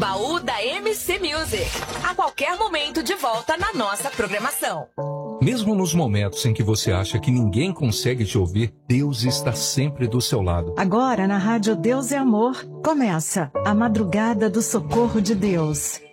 Baú da MC Music. A qualquer momento de volta na nossa programação. Mesmo nos momentos em que você acha que ninguém consegue te ouvir, Deus está sempre do seu lado. Agora na Rádio Deus é Amor, começa a Madrugada do Socorro de Deus.